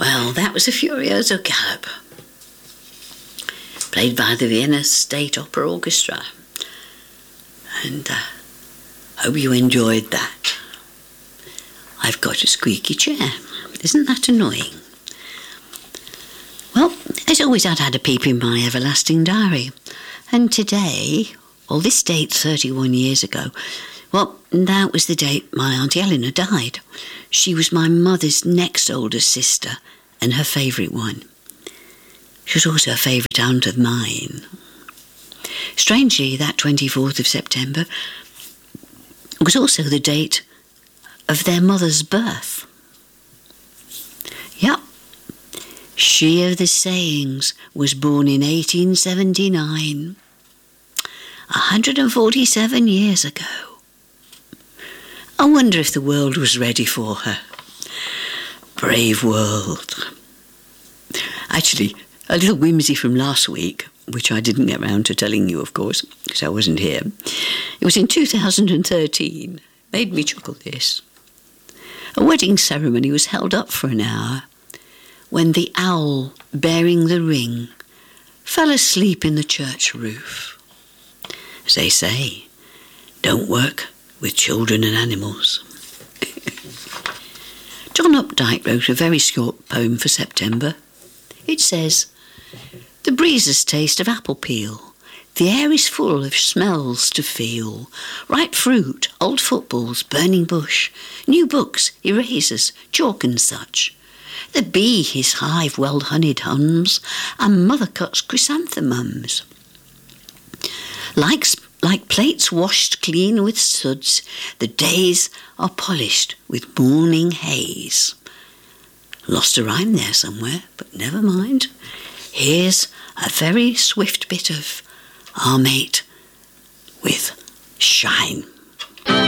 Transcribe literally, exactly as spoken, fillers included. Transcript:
Well, that was a Furioso Galop, played by the Vienna State Opera Orchestra. And uh, hope you enjoyed that. I've got a squeaky chair. Isn't that annoying? Well, as always, I'd had a peep in my everlasting diary. And today, well, this date's thirty-one years ago. Well, that was the date my Auntie Eleanor died. She was my mother's next oldest sister and her favourite one. She was also a favourite aunt of mine. Strangely, that twenty-fourth of September was also the date of their mother's birth. Yep. She of the Sayings was born in eighteen seventy-nine, one hundred forty-seven years ago. I wonder if the world was ready for her. Brave world. Actually, a little whimsy from last week, which I didn't get round to telling you, of course, because I wasn't here. It was in two thousand thirteen. Made me chuckle, this. A wedding ceremony was held up for an hour when the owl bearing the ring fell asleep in the church roof. As they say, don't work with children and animals. John Updike wrote a very short poem for September. It says, "The breezes taste of apple peel. The air is full of smells to feel. Ripe fruit, old footballs, burning bush, new books, erasers, chalk and such. The bee his hive well-honeyed hums, and mother cuts chrysanthemums. Like, like plates washed clean with suds, the days are polished with morning haze." Lost a rhyme there somewhere, but never mind. Here's a very swift bit of Our Mate with Shine.